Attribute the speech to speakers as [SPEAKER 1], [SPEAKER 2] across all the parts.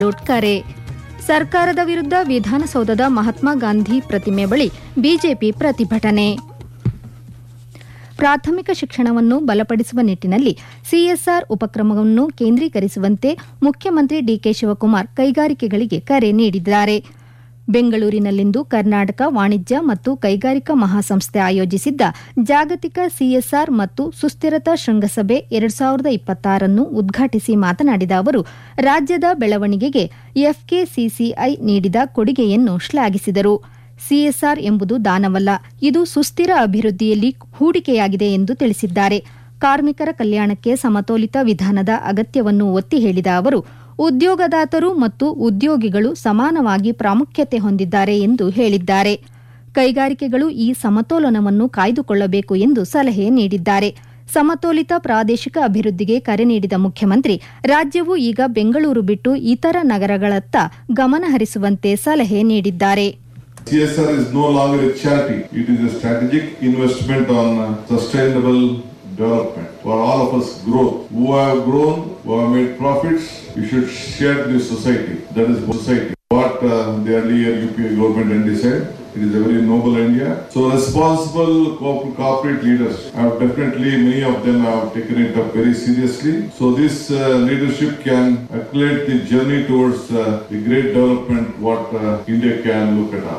[SPEAKER 1] ಗೆಹ್ಲೋಟ್ ಕರೆ. ಸರ್ಕಾರದ ವಿರುದ್ಧ ವಿಧಾನಸೌಧದ ಮಹಾತ್ಮ ಗಾಂಧಿ ಪ್ರತಿಮೆ ಬಳಿ ಬಿಜೆಪಿ ಪ್ರತಿಭಟನೆ. ಪ್ರಾಥಮಿಕ ಶಿಕ್ಷಣವನ್ನು ಬಲಪಡಿಸುವ ನಿಟ್ಟಿನಲ್ಲಿ ಸಿಎಸ್ಆರ್ ಉಪಕ್ರಮವನ್ನು ಕೇಂದ್ರೀಕರಿಸುವಂತೆ ಮುಖ್ಯಮಂತ್ರಿ ಡಿಕೆ ಶಿವಕುಮಾರ್ ಕೈಗಾರಿಕೆಗಳಿಗೆ ಕರೆ ನೀಡಿದ್ದಾರೆ. ಬೆಂಗಳೂರಿನಲ್ಲಿಂದು ಕರ್ನಾಟಕ ವಾಣಿಜ್ಯ ಮತ್ತು ಕೈಗಾರಿಕಾ ಮಹಾಸಂಸ್ಥೆ ಆಯೋಜಿಸಿದ್ದ ಜಾಗತಿಕ ಸಿಎಸ್ಆರ್ ಮತ್ತು ಸುಸ್ಥಿರತಾ ಶೃಂಗಸಭೆ 2026 ಉದ್ಘಾಟಿಸಿ ಮಾತನಾಡಿದ ಅವರು, ರಾಜ್ಯದ ಬೆಳವಣಿಗೆಗೆ ಎಫ್ಕೆಸಿಸಿಐ ನೀಡಿದ ಕೊಡುಗೆಯನ್ನು ಶ್ಲಾಘಿಸಿದರು. ಸಿಎಸ್ಆರ್ ಎಂಬುದು ದಾನವಲ್ಲ, ಇದು ಸುಸ್ಥಿರ ಅಭಿವೃದ್ಧಿಯಲ್ಲಿ ಹೂಡಿಕೆಯಾಗಿದೆ ಎಂದು ತಿಳಿಸಿದ್ದಾರೆ. ಕಾರ್ಮಿಕರ ಕಲ್ಯಾಣಕ್ಕೆ ಸಮತೋಲಿತ ವಿಧಾನದ ಅಗತ್ಯವನ್ನು ಒತ್ತಿ ಹೇಳಿದ ಅವರು, ಉದ್ಯೋಗದಾತರು ಮತ್ತು ಉದ್ಯೋಗಿಗಳು ಸಮಾನವಾಗಿ ಪ್ರಾಮುಖ್ಯತೆ ಹೊಂದಿದ್ದಾರೆ ಎಂದು ಹೇಳಿದ್ದಾರೆ. ಕೈಗಾರಿಕೆಗಳು ಈ ಸಮತೋಲನವನ್ನು ಕಾಯ್ದುಕೊಳ್ಳಬೇಕು ಎಂದು ಸಲಹೆ ನೀಡಿದ್ದಾರೆ. ಸಮತೋಲಿತ ಪ್ರಾದೇಶಿಕ ಅಭಿವೃದ್ಧಿಗೆ ಕರೆ ನೀಡಿದ ಮುಖ್ಯಮಂತ್ರಿ, ರಾಜ್ಯವು ಈಗ ಬೆಂಗಳೂರು ಬಿಟ್ಟು ಇತರ ನಗರಗಳತ್ತ ಗಮನ ಹರಿಸುವಂತೆ ಸಲಹೆ ನೀಡಿದ್ದಾರೆ.
[SPEAKER 2] CSR is no longer a charity. It is a strategic investment on sustainable development. For all of us growth. Who have grown, who have made profits, we should share this society. That is society. What the earlier UPA government decided. It is a very noble idea. So responsible corporate leaders have definitely, many of them have taken it up very seriously. So this leadership can accelerate the journey towards the great development what India can look at.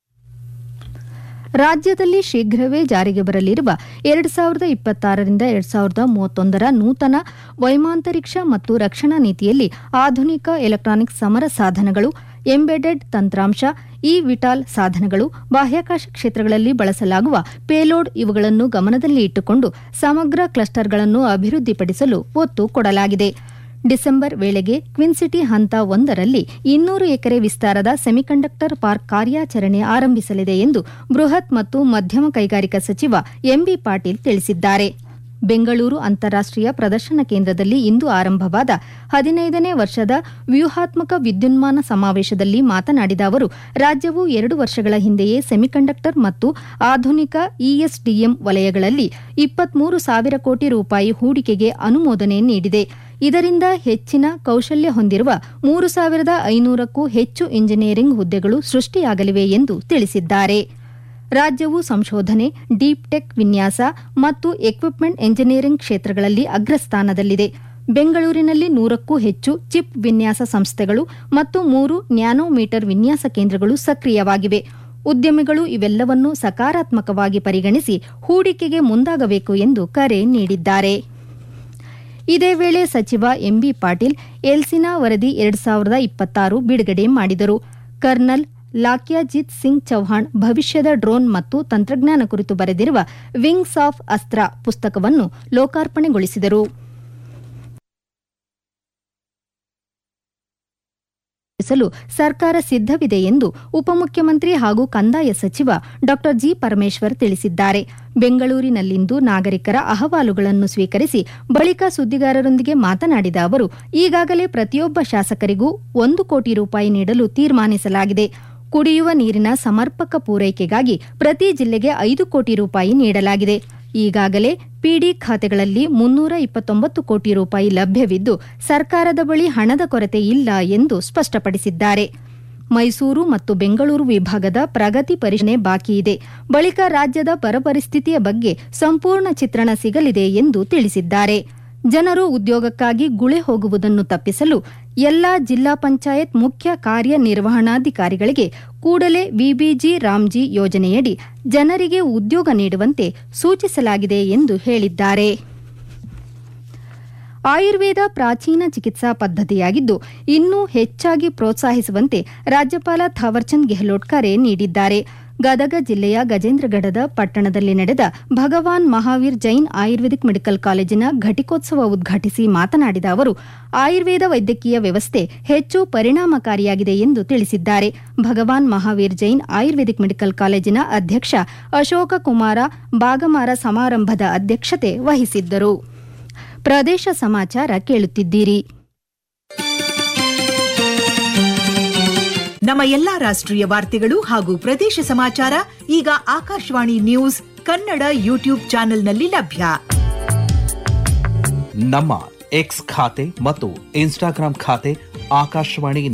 [SPEAKER 1] ರಾಜ್ಯದಲ್ಲಿ ಶೀಘ್ರವೇ ಜಾರಿಗೆ ಬರಲಿರುವ 2026ರಿಂದ 2031 ನೂತನ ವೈಮಾಂತರಿಕ್ಷ ಮತ್ತು ರಕ್ಷಣಾ ನೀತಿಯಲ್ಲಿ ಆಧುನಿಕ electronics ಸಮರ ಸಾಧನಗಳು, ಎಂಬೆಡೆಡ್ ತಂತ್ರಾಂಶ, ಇವಿಟಾಲ್ ಸಾಧನಗಳು, ಬಾಹ್ಯಾಕಾಶ ಕ್ಷೇತ್ರಗಳಲ್ಲಿ ಬಳಸಲಾಗುವ ಪೇಲೋಡ್ ಇವುಗಳನ್ನು ಗಮನದಲ್ಲಿ ಇಟ್ಟುಕೊಂಡು ಸಮಗ್ರ ಕ್ಲಸ್ಟರ್ಗಳನ್ನು ಅಭಿವೃದ್ಧಿಪಡಿಸಲು ಒತ್ತು ಕೊಡಲಾಗಿದೆ. ಡಿಸೆಂಬರ್ ವೇಳೆಗೆ ಕ್ವಿನ್ಸಿಟಿ ಹಂತ 1ರಲ್ಲಿ 200 ಎಕರೆ ವಿಸ್ತಾರದ ಸೆಮಿಕಂಡಕ್ಟರ್ ಪಾರ್ಕ್ ಕಾರ್ಯಾಚರಣೆ ಆರಂಭಿಸಲಿದೆ ಎಂದು ಬೃಹತ್ ಮತ್ತು ಮಧ್ಯಮ ಕೈಗಾರಿಕಾ ಸಚಿವ ಎಂಬಿ ಪಾಟೀಲ್ ತಿಳಿಸಿದ್ದಾರೆ. ಬೆಂಗಳೂರು ಅಂತಾರಾಷ್ಟೀಯ ಪ್ರದರ್ಶನ ಕೇಂದ್ರದಲ್ಲಿ ಇಂದು ಆರಂಭವಾದ 15ನೇ ವರ್ಷದ ವ್ಯೂಹಾತ್ಮಕ ವಿದ್ಯುನ್ಮಾನ ಸಮಾವೇಶದಲ್ಲಿ ಮಾತನಾಡಿದ ಅವರು, ರಾಜ್ಯವು 2 ವರ್ಷಗಳ ಹಿಂದೆಯೇ ಸೆಮಿಕಂಡಕ್ಟರ್ ಮತ್ತು ಆಧುನಿಕ ಇಎಸ್ಡಿಎಂ ವಲಯಗಳಲ್ಲಿ 23,000 ಕೋಟಿ ರೂಪಾಯಿ ಹೂಡಿಕೆಗೆ ಅನುಮೋದನೆ ನೀಡಿದೆ. ಇದರಿಂದ ಹೆಚ್ಚಿನ ಕೌಶಲ್ಯ ಹೊಂದಿರುವ 3,500ಕ್ಕೂ ಹೆಚ್ಚು ಇಂಜಿನಿಯರಿಂಗ್ ಹುದ್ದೆಗಳು ಸೃಷ್ಟಿಯಾಗಲಿವೆ ಎಂದು ತಿಳಿಸಿದ್ದಾರೆ. ರಾಜ್ಯವು ಸಂಶೋಧನೆ, ಡೀಪ್ ಟೆಕ್ ವಿನ್ಯಾಸ ಮತ್ತು ಎಕ್ವಿಪ್ಮೆಂಟ್ ಎಂಜಿನಿಯರಿಂಗ್ ಕ್ಷೇತ್ರಗಳಲ್ಲಿ ಅಗ್ರಸ್ಥಾನದಲ್ಲಿದೆ. ಬೆಂಗಳೂರಿನಲ್ಲಿ 100ಕ್ಕೂ ಹೆಚ್ಚು ಚಿಪ್ ವಿನ್ಯಾಸ ಸಂಸ್ಥೆಗಳು ಮತ್ತು 3 ನ್ಯಾನೋಮೀಟರ್ ವಿನ್ಯಾಸ ಕೇಂದ್ರಗಳು ಸಕ್ರಿಯವಾಗಿವೆ. ಉದ್ಯಮಿಗಳು ಇವೆಲ್ಲವನ್ನೂ ಸಕಾರಾತ್ಮಕವಾಗಿ ಪರಿಗಣಿಸಿ ಹೂಡಿಕೆಗೆ ಮುಂದಾಗಬೇಕು ಎಂದು ಕರೆ ನೀಡಿದ್ದಾರೆ. ಇದೇ ವೇಳೆ ಸಚಿವ ಎಂಬಿ ಪಾಟೀಲ್ ಎಲ್ಸಿನಾ ವರದಿ 2026 ಬಿಡುಗಡೆ ಮಾಡಿದರು. ಕರ್ನಲ್ ಲಾಕ್ಯಾಜಿತ್ ಸಿಂಗ್ ಚೌಹಾಣ್ ಭವಿಷ್ಯದ ಡ್ರೋನ್ ಮತ್ತು ತಂತ್ರಜ್ಞಾನ ಕುರಿತು ಬರೆದಿರುವ ವಿಂಗ್ಸ್ ಆಫ್ ಅಸ್ತ್ರ ಪುಸ್ತಕವನ್ನು ಲೋಕಾರ್ಪಣೆಗೊಳಿಸಿದರು. ಸರ್ಕಾರ ಸಿದ್ಧವಿದೆ ಎಂದು ಉಪಮುಖ್ಯಮಂತ್ರಿ ಹಾಗೂ ಕಂದಾಯ ಸಚಿವ ಡಾ ಜಿ ಪರಮೇಶ್ವರ್ ತಿಳಿಸಿದ್ದಾರೆ. ಬೆಂಗಳೂರಿನಲ್ಲಿಂದು ನಾಗರಿಕರ ಅಹವಾಲುಗಳನ್ನು ಸ್ವೀಕರಿಸಿ ಬಳಿಕ ಸುದ್ದಿಗಾರರೊಂದಿಗೆ ಮಾತನಾಡಿದ ಅವರು, ಈಗಾಗಲೇ ಪ್ರತಿಯೊಬ್ಬ ಶಾಸಕರಿಗೂ 1 ಕೋಟಿ ರೂಪಾಯಿ ನೀಡಲು ತೀರ್ಮಾನಿಸಲಾಗಿದೆ. ಕುಡಿಯುವ ನೀರಿನ ಸಮರ್ಪಕ ಪೂರೈಕೆಗಾಗಿ ಪ್ರತಿ ಜಿಲ್ಲೆಗೆ 5 ಕೋಟಿ ರೂಪಾಯಿ ನೀಡಲಾಗಿದೆ. ಈಗಾಗಲೇ ಪಿಡಿ ಖಾತೆಗಳಲ್ಲಿ 329 ಕೋಟಿ ರೂಪಾಯಿ ಲಭ್ಯವಿದ್ದು, ಸರ್ಕಾರದ ಬಳಿ ಹಣದ ಕೊರತೆ ಇಲ್ಲ ಎಂದು ಸ್ಪಷ್ಟಪಡಿಸಿದ್ದಾರೆ. ಮೈಸೂರು ಮತ್ತು ಬೆಂಗಳೂರು ವಿಭಾಗದ ಪ್ರಗತಿ ಪರಿಶೀಲನೆ ಬಾಕಿ ಇದೆ. ಬಳಿಕ ರಾಜ್ಯದ ಬರ ಪರಿಸ್ಥಿತಿಯ ಬಗ್ಗೆ ಸಂಪೂರ್ಣ ಚಿತ್ರಣ ಸಿಗಲಿದೆ ಎಂದು ತಿಳಿಸಿದ್ದಾರೆ. ಜನರು ಉದ್ಯೋಗಕ್ಕಾಗಿ ಗುಳೆ ಹೋಗುವುದನ್ನು ತಪ್ಪಿಸಲು ಎಲ್ಲಾ ಜಿಲ್ಲಾ ಪಂಚಾಯತ್ ಮುಖ್ಯ ಕಾರ್ಯನಿರ್ವಹಣಾಧಿಕಾರಿಗಳಿಗೆ ಕೂಡಲೇ ವಿಬಿಜಿ ರಾಮ್ಜಿ ಯೋಜನೆಯಡಿ ಜನರಿಗೆ ಉದ್ಯೋಗ ನೀಡುವಂತೆ ಸೂಚಿಸಲಾಗಿದೆ ಎಂದು ಹೇಳಿದ್ದಾರೆ. ಆಯುರ್ವೇದ ಪ್ರಾಚೀನ ಚಿಕಿತ್ಸಾ ಪದ್ಧತಿಯಾಗಿದ್ದು, ಇನ್ನೂ ಹೆಚ್ಚಾಗಿ ಪ್ರೋತ್ಸಾಹಿಸುವಂತೆ ರಾಜ್ಯಪಾಲ ಥಾವರ್ಚಂದ್ ಗೆಹ್ಲೋಟ್ ಕರೆ ನೀಡಿದ್ದಾರೆ. ಗದಗ ಜಿಲ್ಲೆಯ ಗಜೇಂದ್ರಗಢದ ಪಟ್ಟಣದಲ್ಲಿ ನಡೆದ ಭಗವಾನ್ ಮಹಾವೀರ್ ಜೈನ್ ಆಯುರ್ವೇದಿಕ್ ಮೆಡಿಕಲ್ ಕಾಲೇಜಿನ ಘಟಿಕೋತ್ಸವ ಉದ್ಘಾಟಿಸಿ ಮಾತನಾಡಿದ ಅವರು, ಆಯುರ್ವೇದ ವೈದ್ಯಕೀಯ ವ್ಯವಸ್ಥೆ ಹೆಚ್ಚು ಪರಿಣಾಮಕಾರಿಯಾಗಿದೆ ಎಂದು ತಿಳಿಸಿದ್ದಾರೆ. ಭಗವಾನ್ ಮಹಾವೀರ್ ಜೈನ್ ಆಯುರ್ವೇದಿಕ್ ಮೆಡಿಕಲ್ ಕಾಲೇಜಿನ ಅಧ್ಯಕ್ಷ ಅಶೋಕ ಕುಮಾರ ಬಾಗಮಾರ ಸಮಾರಂಭದ ಅಧ್ಯಕ್ಷತೆ ವಹಿಸಿದ್ದರು. ಪ್ರದೇಶ ಸಮಾಚಾರ ಕೇಳುತ್ತಿದ್ದೀರಿ.
[SPEAKER 3] ನಮ್ಮ ಎಲ್ಲಾ ರಾಷ್ಟ್ರೀಯ ವಾರ್ತೆಗಳು ಹಾಗೂ ಪ್ರದೇಶ ಸಮಾಚಾರ ಈಗ ಆಕಾಶವಾಣಿ ನ್ಯೂಸ್ ಕನ್ನಡ ಯೂಟ್ಯೂಬ್ ಚಾನೆಲ್ನಲ್ಲಿ ಲಭ್ಯ.
[SPEAKER 4] ನಮ್ಮ ಎಕ್ಸ್ ಖಾತೆ ಮತ್ತು ಇನ್ಸ್ಟಾಗ್ರಾಂ ಖಾತೆ ಆಕಾಶವಾಣಿ